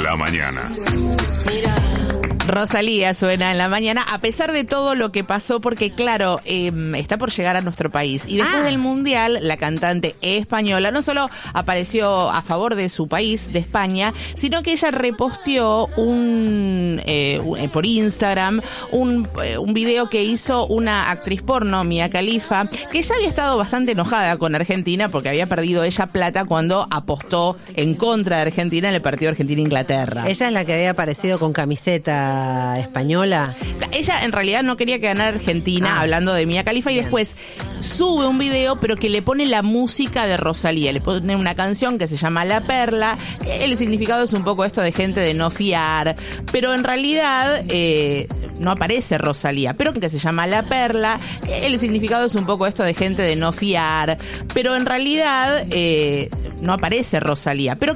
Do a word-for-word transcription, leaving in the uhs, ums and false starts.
la mañana. Rosalía suena en la mañana, a pesar de todo lo que pasó, porque claro, eh, está por llegar a nuestro país. Y después Ah. del Mundial, la cantante española no solo apareció a favor de su país, de España, sino que ella reposteó un eh, un- por Instagram un, eh, un video que hizo una actriz porno, Mia Khalifa, que ya había estado bastante enojada con Argentina porque había perdido ella plata cuando apostó en contra de Argentina en el partido Argentina-Inglaterra. Ella es la que había aparecido con camiseta española. Ella en realidad no quería que ganara Argentina, Ah. hablando de Mia Khalifa, y después sube un video, pero que le pone la música de Rosalía. Le pone una canción que se llama La Perla, que el significado es un poco esto de gente de no fiar, pero en realidad eh, no aparece Rosalía, pero que se llama La Perla, que el significado es un poco esto de gente de no fiar, pero en realidad eh, no aparece Rosalía, pero